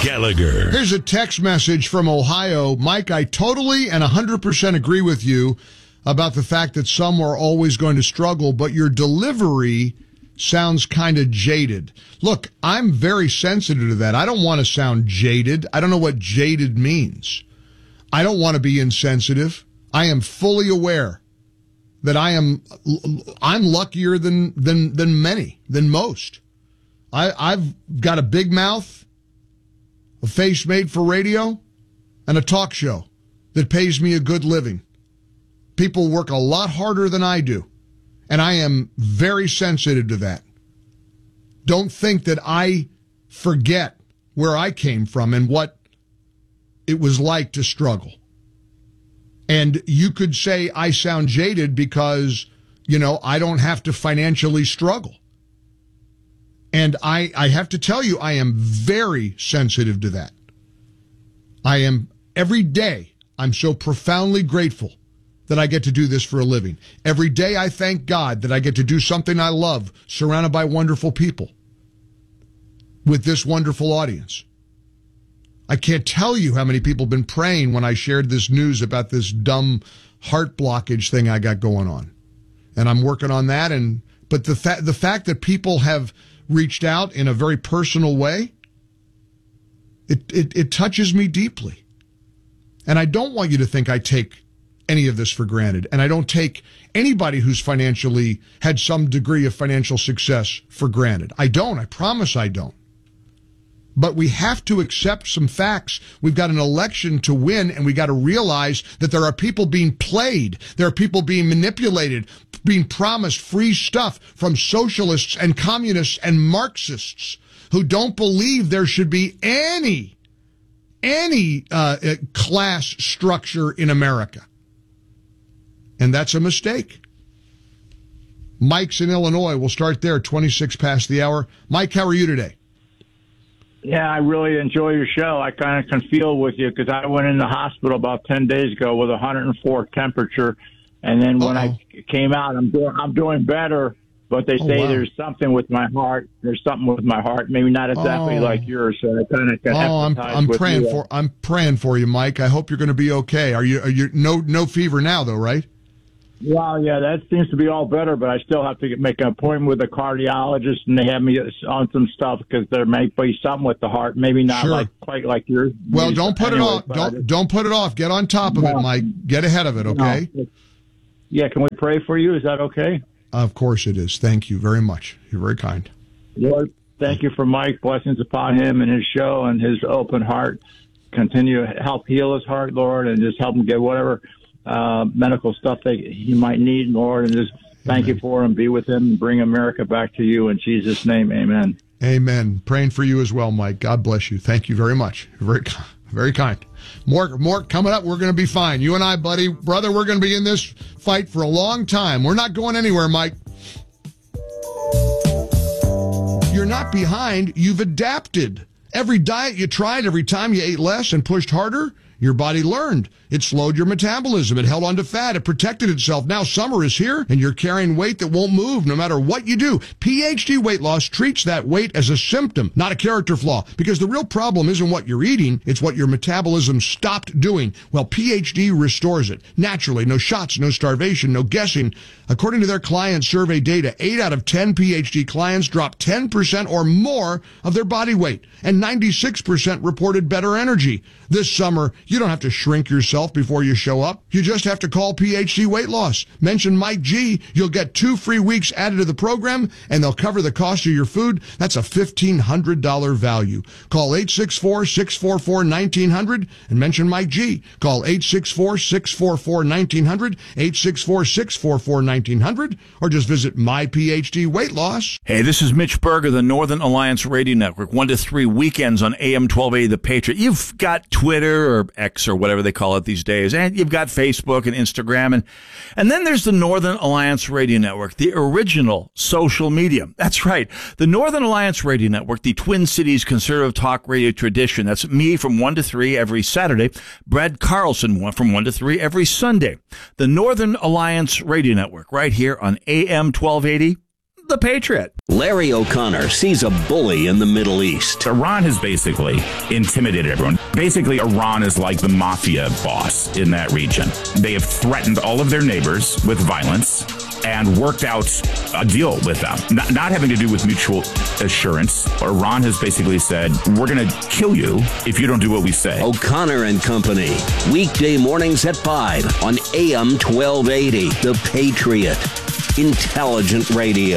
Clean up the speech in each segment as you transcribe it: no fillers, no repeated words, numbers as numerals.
Gallagher. Here's a text message from Ohio. Mike, I totally and 100% agree with you about the fact that some are always going to struggle, but your delivery sounds kind of jaded. Look, I'm very sensitive to that. I don't want to sound jaded. I don't know what jaded means. I don't want to be insensitive. I am fully aware that I'm luckier than many, than most. I've got a big mouth, a face made for radio, and a talk show that pays me a good living. People work a lot harder than I do, and I am very sensitive to that. Don't think that I forget where I came from and what it was like to struggle. And you could say I sound jaded because, I don't have to financially struggle. And I have to tell you, I am very sensitive to that. Every day, I'm so profoundly grateful that I get to do this for a living. Every day I thank God that I get to do something I love, surrounded by wonderful people, with this wonderful audience. I can't tell you how many people have been praying when I shared this news about this dumb heart blockage thing I got going on. And I'm working on that. But the fact that people have reached out in a very personal way, it touches me deeply. And I don't want you to think I take any of this for granted. And I don't take anybody who's financially had some degree of financial success for granted. I don't. I promise I don't. But we have to accept some facts. We've got an election to win, and we got to realize that there are people being played. There are people being manipulated, being promised free stuff from socialists and communists and Marxists who don't believe there should be any class structure in America. And that's a mistake. Mike's in Illinois. We'll start there, 26 past the hour. Mike, how are you today? Yeah, I really enjoy your show. I kind of can feel with you because I went in the hospital about 10 days ago with 104 temperature, and then when I came out, I'm doing better. But they say there's something with my heart. There's something with my heart. Maybe not exactly like yours. So I kind of can empathize I'm praying for you, Mike. I hope you're going to be okay. Are you no fever now though, right? Well, yeah, that seems to be all better, but I still have to make an appointment with a cardiologist, and they have me on some stuff because there may be something with the heart, maybe not quite like yours. Well, don't put it off. Don't put it off. Get on top of it, Mike. Get ahead of it, okay? No. Yeah, can we pray for you? Is that okay? Of course it is. Thank you very much. You're very kind. Lord, thank you for Mike. Blessings upon him and his show and his open heart. Continue to help heal his heart, Lord, and just help him get whatever medical stuff that he might need, Lord, and just thank you for him. Be with him and bring America back to you in Jesus' name. Amen. Amen. Praying for you as well, Mike. God bless you. Thank you very much. You're very kind. More coming up. We're going to be fine. You and I, brother, we're going to be in this fight for a long time. We're not going anywhere, Mike. You're not behind. You've adapted. Every diet you tried, every time you ate less and pushed harder, your body learned. It slowed your metabolism. It held on to fat. It protected itself. Now summer is here, and you're carrying weight that won't move no matter what you do. PhD Weight Loss treats that weight as a symptom, not a character flaw, because the real problem isn't what you're eating. It's what your metabolism stopped doing. Well, PhD restores it. Naturally, no shots, no starvation, no guessing. According to their client survey data, 8 out of 10 PhD clients dropped 10% or more of their body weight, and 96% reported better energy. This summer, you don't have to shrink yourself before you show up. You just have to call PhD Weight Loss. Mention Mike G. You'll get 2 free weeks added to the program, and they'll cover the cost of your food. That's a $1,500 value. Call 864-644-1900 and mention Mike G. Call 864-644-1900, 864-644-1900, or just visit My PhD Weight Loss. Hey, this is Mitch Berger, the Northern Alliance Radio Network, 1 to 3 weekends on AM 1280 The Patriot. You've got Twitter or X or whatever they call it these days, and you've got Facebook and Instagram, and then there's the Northern Alliance Radio Network, the original social media. That's right, the Northern Alliance Radio Network, the Twin Cities conservative talk radio tradition. That's me from 1 to 3 every Saturday, Brad Carlson from 1 to 3 every Sunday. The Northern Alliance Radio Network, right here on AM 1280, The Patriot. Larry O'Connor sees a bully in the Middle East. Iran has basically intimidated everyone. Basically, Iran is like the mafia boss in that region. They have threatened all of their neighbors with violence and worked out a deal with them. Not having to do with mutual assurance. Iran has basically said, we're going to kill you if you don't do what we say. O'Connor and Company. Weekday mornings at 5 on AM 1280. The Patriot. Intelligent radio.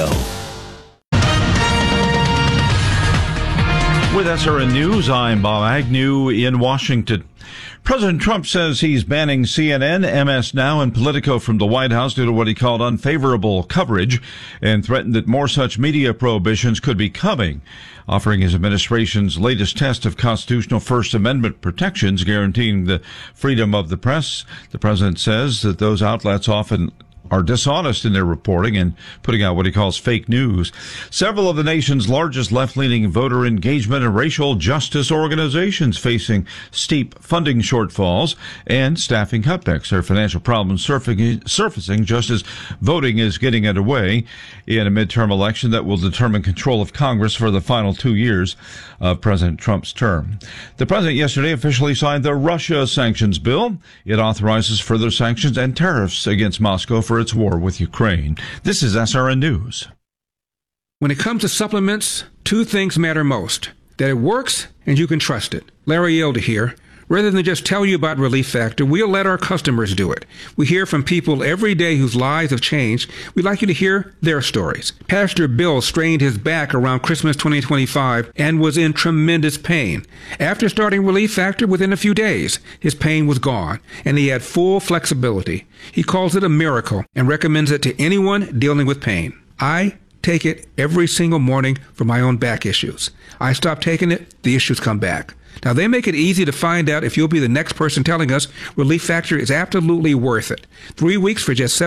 With SRN News, I'm Bob Agnew in Washington. President Trump says he's banning CNN, MS Now, and Politico from the White House due to what he called unfavorable coverage, and threatened that more such media prohibitions could be coming, offering his administration's latest test of constitutional First Amendment protections guaranteeing the freedom of the press. The president says that those outlets often are dishonest in their reporting and putting out what he calls fake news. Several of the nation's largest left-leaning voter engagement and racial justice organizations facing steep funding shortfalls and staffing cutbacks. Their financial problems surfacing just as voting is getting underway in a midterm election that will determine control of Congress for the final 2 years of President Trump's term. The president yesterday officially signed the Russia sanctions bill. It authorizes further sanctions and tariffs against Moscow for its war with Ukraine. This is SRN News. When it comes to supplements, two things matter most: that it works and you can trust it. Larry Elder here. Rather than just tell you about Relief Factor, we'll let our customers do it. We hear from people every day whose lives have changed. We'd like you to hear their stories. Pastor Bill strained his back around Christmas 2025 and was in tremendous pain. After starting Relief Factor, within a few days, his pain was gone, and he had full flexibility. He calls it a miracle and recommends it to anyone dealing with pain. I take it every single morning for my own back issues. I stop taking it, the issues come back. Now, they make it easy to find out if you'll be the next person telling us Relief Factor is absolutely worth it. 3 weeks for just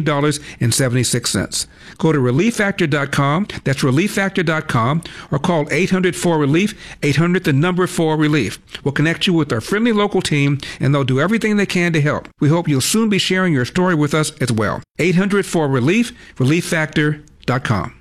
$17.76. Go to ReliefFactor.com, that's ReliefFactor.com, or call 800-4RELIEF, 800-4RELIEF. We'll connect you with our friendly local team, and they'll do everything they can to help. We hope you'll soon be sharing your story with us as well. 800-4RELIEF, ReliefFactor.com.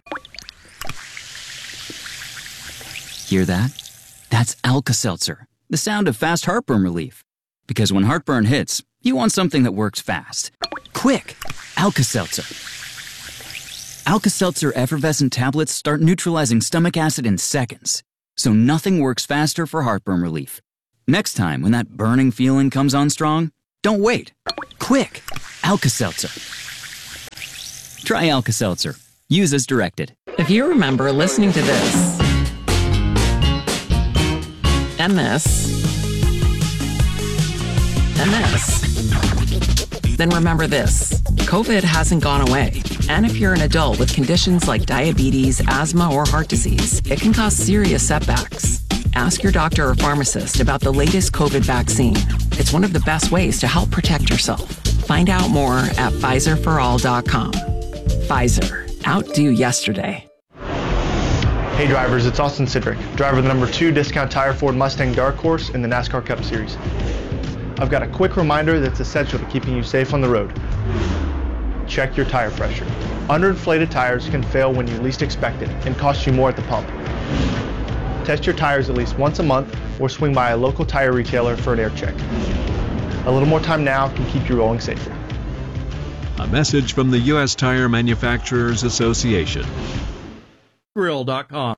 Hear that? That's Alka-Seltzer, the sound of fast heartburn relief. Because when heartburn hits, you want something that works fast. Quick! Alka-Seltzer. Alka-Seltzer effervescent tablets start neutralizing stomach acid in seconds, so nothing works faster for heartburn relief. Next time, when that burning feeling comes on strong, don't wait. Quick! Alka-Seltzer. Try Alka-Seltzer. Use as directed. If you remember listening to this, and this, and this, then remember this: COVID hasn't gone away. And if you're an adult with conditions like diabetes, asthma, or heart disease, it can cause serious setbacks. Ask your doctor or pharmacist about the latest COVID vaccine. It's one of the best ways to help protect yourself. Find out more at PfizerForAll.com. Pfizer. Outdo yesterday. Hey drivers, it's Austin Sidrick, driver of the number 2 discount tire Ford Mustang Dark Horse in the NASCAR Cup Series. I've got a quick reminder that's essential to keeping you safe on the road. Check your tire pressure. Underinflated tires can fail when you least expect it and cost you more at the pump. Test your tires at least once a month or swing by a local tire retailer for an air check. A little more time now can keep you rolling safer. A message from the U.S. Tire Manufacturers Association. Grill.com.